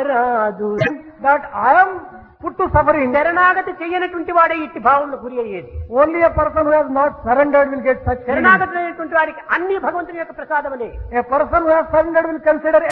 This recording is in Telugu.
రాదు. that I am put to suffering. శరణాగతి చేయనటువంటి వాడే ఇట్టి భావంలో గురి అయ్యేది. Only a person who has not surrendered will get such feelings. శరణాగతి అయినటువంటి వారికి అన్ని భగవంతుని యొక్క ప్రసాదమనే. A person who has surrendered will consider